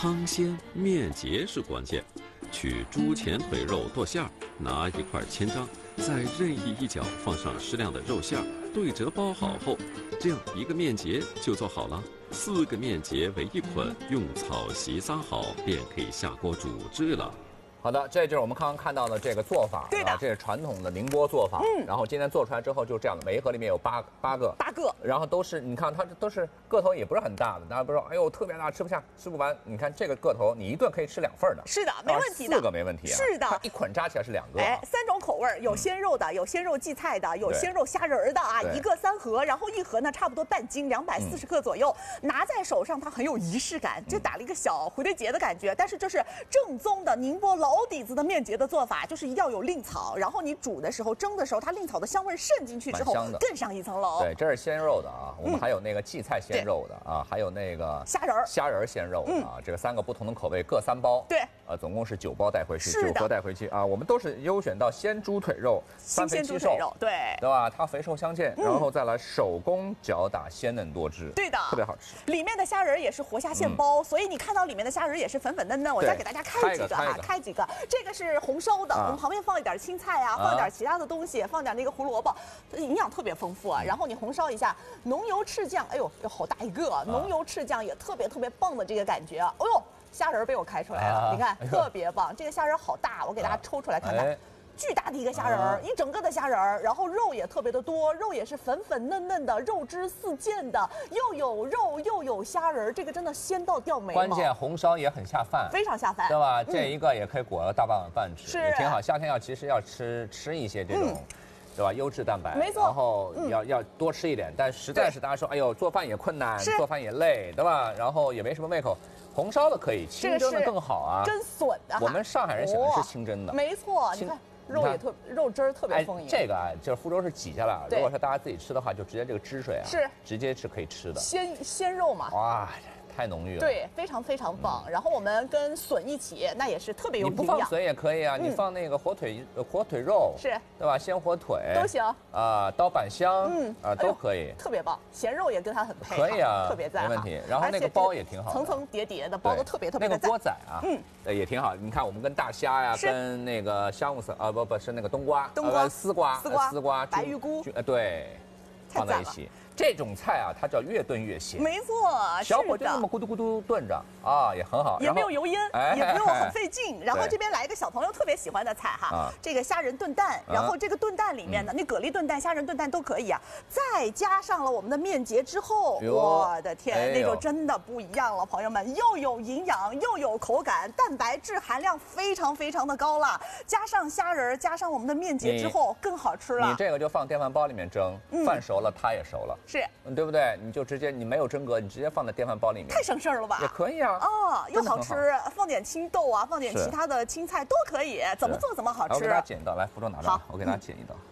汤鲜面结是关键，取猪前腿肉剁馅儿，拿一块千张，在任意一角放上适量的肉馅儿，对折包好后，这样一个面结就做好了。4个面结为一捆，用草席撒好，便可以下锅煮制了。 好的，这就是我们刚刚看到的这个做法， 对的， 这是传统的宁波做法。然后今天做出来之后就这样的，每一盒里面有八个，然后都是你看它都是个头也不是很大的，大家不是说哎呦特别大吃不下吃不完，你看这个个头你一顿可以吃2份的。 是的，没问题的。 4个没问题啊。 是的， 它一捆扎起来是2个。 哎，3种口味，有鲜肉的，有鲜肉荠菜的，有鲜肉虾仁的啊，一个3盒，然后一盒呢差不多半斤，240克左右，拿在手上它很有仪式感，这打了一个小蝴蝶结的感觉，但是这是正宗的宁波老底子的面结的做法，就是一定要有令草，然后你煮的时候、蒸的时候，它令草的香味渗进去之后，更上一层楼。 对，这是鲜肉的啊，我们还有那个荠菜鲜肉的啊，还有那个虾仁鲜肉的啊，这个3个不同的口味，各3包。 对， 总共是9包带回去，9盒带回去啊。我们都是优选到鲜猪腿肉， 新鲜猪腿肉，对吧？它肥瘦相间，然后再来手工搅打，鲜嫩多汁， 对的， 特别好吃。 里面的虾仁也是活虾现包，所以你看到里面的虾仁也是粉粉嫩嫩。我再给大家开几个哈，开几个。这个是红烧的，我们旁边放一点青菜啊，放点其他的东西，放点那个胡萝卜，营养特别丰富啊。然后你红烧一下，浓油赤酱，哎呦，好大一个，浓油赤酱也特别棒的这个感觉啊。哎呦，虾仁被我开出来了，你看特别棒，这个虾仁好大，我给大家抽出来看看。巨大的一个虾仁儿，一整个的虾仁儿，然后肉也特别的多，肉也是粉粉嫩嫩的，肉汁四溅的，又有肉又有虾仁儿，这个真的鲜到掉眉毛。 关键红烧也很下饭， 非常下饭， 对吧？这一个也可以裹了大半碗饭吃， 也挺好。夏天其实要吃一些这种。对吧？优质蛋白， 没错。 然后要多吃一点，但实在是大家说，哎呦，做饭也困难，做饭也累，对吧？然后也没什么胃口，红烧的可以，清蒸的更好啊。 蒸笋的， 我们上海人喜欢吃清蒸的， 没错。你看肉汁儿特别丰盈。 这个啊，就是福州是挤下来，如果说大家自己吃的话，就直接这个汁水啊，直接是可以吃的。 鲜肉嘛。 哇。太浓郁了， 对，非常棒。然后我们跟笋一起，那也是特别有营养。 你不放笋也可以啊，你放那个火腿肉， 是， 对吧？鲜火腿都行啊，刀板香，都可以， 特别棒。咸肉也跟它很配， 可以啊， 特别赞， 没问题。然后那个包也挺好， 层层叠叠的包都特别那个锅仔啊，也挺好。你看我们跟大虾呀，跟那个香木笋啊，不是那个冬瓜，丝瓜， 白玉菇， 对，放在一起。这种菜啊，它叫越炖越鲜。 没错， 小火就那么咕嘟咕嘟炖着啊，也很好， 也没有油烟，也不用很费劲。然后这边来一个小朋友特别喜欢的菜哈，这个虾仁炖蛋，然后这个炖蛋里面呢，那蛤蜊炖蛋、虾仁炖蛋都可以啊。再加上了我们的面结之后，我的天，那就真的不一样了，朋友们，又有营养又有口感，蛋白质含量非常的高了。加上虾仁，加上我们的面结之后，更好吃了。 你这个就放电饭煲里面蒸，饭熟了它也熟了。 是， 对不对？你就直接你没有蒸格，你直接放在电饭煲里面， 太省事儿了吧？ 也可以啊。 又好吃，放点青豆啊，放点其他的青菜都可以，怎么做怎么好吃。 我给大家剪一刀，来，福州拿着，我给大家剪一刀。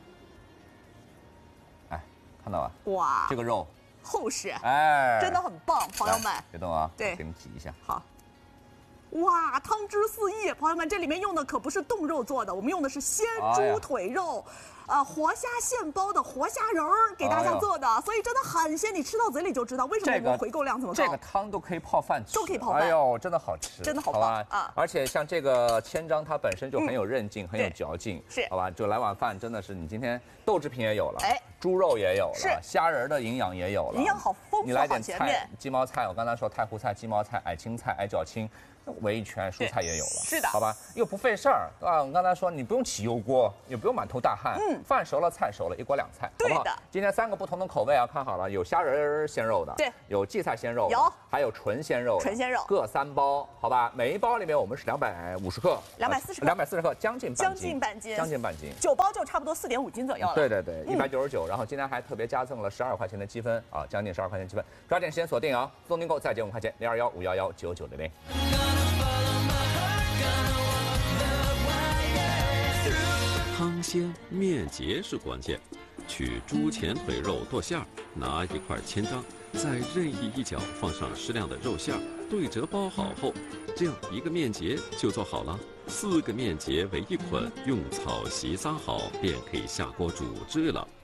哎，看到吧？ 哇， 这个肉厚实， 哎， 真的很棒，朋友们。 别动啊， 对， 给你们挤一下。 好。哇，汤汁四溢，朋友们，这里面用的可不是冻肉做的，我们用的是鲜猪腿肉，活虾现包的活虾仁儿给大家做的，所以真的很鲜，你吃到嘴里就知道为什么我们回购量这么高。 这个汤都可以泡饭吃， 都可以泡饭。 哎呦，真的好吃， 真的好棒啊！ 而且像这个千张，它本身就很有韧劲，很有嚼劲， 是， 好吧？就来碗饭，真的是你今天豆制品也有了，猪肉也有了，虾仁的营养也有了， 营养好丰富， 你来点菜，鸡毛菜，我刚才说太湖菜、鸡毛菜、矮青菜、矮脚青。围一圈，蔬菜也有了， 是的， 好吧，又不费事儿，对吧？我刚才说你不用起油锅，也不用满头大汗，饭熟了，菜熟了，一锅两菜，好不好？今天3个不同的口味啊，看好了，有虾仁鲜肉的， 对， 有荠菜鲜肉，还有纯鲜肉，各3包，好吧？每一包里面我们是250克，240克，将近半斤 ，9包就差不多4.5斤左右了。 对，199，然后今天还特别加赠了12块钱的积分啊，将近12块钱积分，抓紧时间锁定啊！自动订购再减5块钱，021-511-9900。 汤鲜面结是关键，取猪前腿肉剁馅儿，拿一块千张，在任意一角放上适量的肉馅儿，对折包好后，这样一个面结就做好了。4个面结为一捆，用草席撒好，便可以下锅煮制了。